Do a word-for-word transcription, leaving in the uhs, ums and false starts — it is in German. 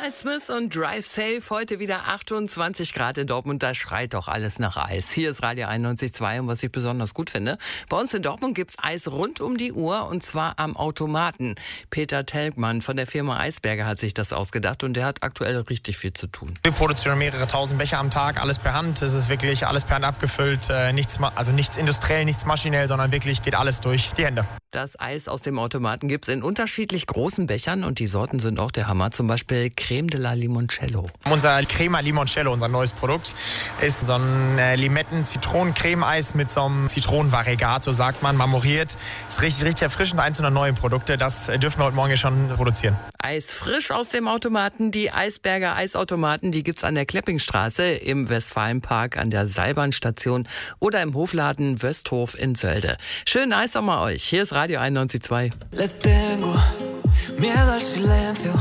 Mike Smith und Drive Safe, heute wieder achtundzwanzig Grad in Dortmund, da schreit doch alles nach Eis. Hier ist Radio einundneunzig Komma zwei und was ich besonders gut finde, bei uns in Dortmund gibt's Eis rund um die Uhr und zwar am Automaten. Peter Telgmann von der Firma Eisberger hat sich das ausgedacht und der hat aktuell richtig viel zu tun. Wir produzieren mehrere tausend Becher am Tag, alles per Hand. Es ist wirklich alles per Hand abgefüllt, äh, nichts, also nichts industriell, nichts maschinell, sondern wirklich geht alles durch die Hände. Das Eis aus dem Automaten gibt's in unterschiedlich großen Bechern und die Sorten sind auch der Hammer. Zum Beispiel Creme de la Limoncello. Unser Crema Limoncello, unser neues Produkt, ist so ein äh, Limetten-Zitronen-Creme-Eis mit so einem Zitronenvariegat, so sagt man, marmoriert. Ist richtig, richtig erfrischend, eins unserer neuen Produkte. Das äh, dürfen wir heute Morgen schon produzieren. Eis frisch aus dem Automaten. Die Eisberger Eisautomaten, die gibt's an der Kleppingstraße, im Westfalenpark, an der Seilbahnstation oder im Hofladen Wösthof in Sölde. Schönen Eis auch mal euch. Hier ist Radio einundneunzig Komma zwei. Le tengo miedo al silencio,